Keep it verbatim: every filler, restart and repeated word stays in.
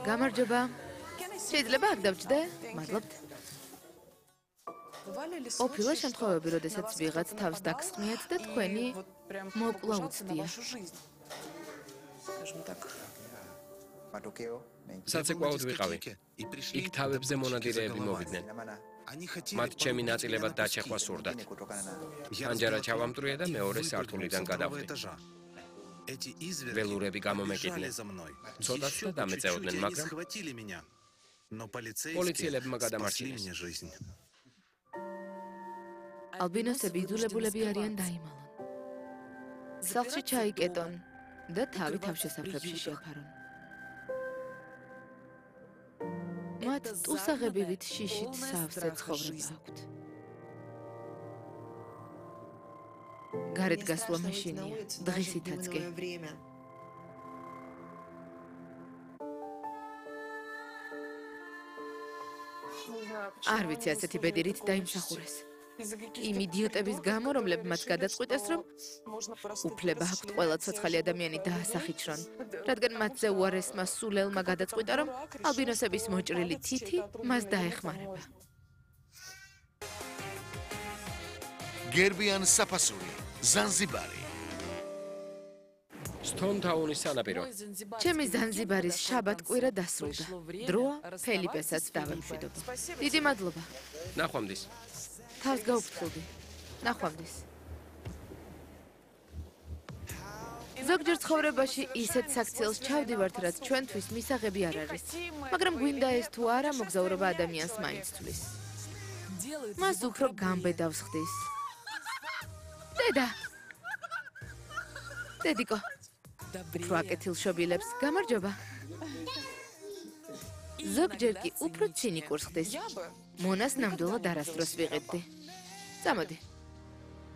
გამარჯობა. შეიძლება აქ დავჭდე? მადლობთ. ოფილა შემთხვევები, როდესაც ვიღაც თავს დაგსხმიათ და თქვენი მოკლა უცდია. საცეკვაოდ ვიყავი. იქ თავებზე მონადირეები მოვიდნენ. მათ ჩემი ნაწილებად დაჩეხვა სურდათ. ანჯარა ჩავამტვრია და მეორე სართულიდან გადავხდი. ველურები გამომეკიდნენ. ცოტაც და დამეწეოდნენ, მაგრამ პოლიციელებმა გადამარჩინეს. ალბინოსები იძულებულები არიან დაიმალონ. სახლში ჩაიკეტონ და თავი თავშესაფრებში შეაფარონ. მათ ტუსაღებივით შიშით სავსე ცხოვრება აქვთ. გარეთ გასვლა მაშინია, დღისითაც კი. არ ვიცი ასეთი ბედირით დაიმსახურეს. იმ იდიოტების გამო, რომლებმაც გადაწყვიტეს, რომ უფლება აქვთ ყველა ცოცხალი ადამიანი დაასახიჩრონ, რადგან მათზე უარესმა სულელმა გადაწყვიტა, რომ ალბინოსების მოჭრილი თითი მას დაეხმარება. გერბიან საფასური, ზანზიბარი. სტონთაუნის სანაპირო. ჩემი ზანზიბარის შაბათ-კვირა დასრულდა. დროა ფელიპესაც დავემშვიდობ. დიდი მადლობა. ნახვამდის. თავს გაუფრთხილდი. ნახვამდის. ზოგჯერ ცხოვრებაში ისეთ საქციელს ჩავდივართ, რაც ჩვენთვის მისაღები არ არის. მაგრამ გვინდა ეს თუ არა, მოგზაურობა ადამიანს მაინც თვლის. მას უფრო გამბედავს ხდის. დედა! დედიკო! უფრო აკეთილშობილებს, გამარჯობა! ზოგჯერ კი უფრო ცინიკურს ხდის. მონას ნამდვილად არასდროს ვიყიდდი. წამოდი.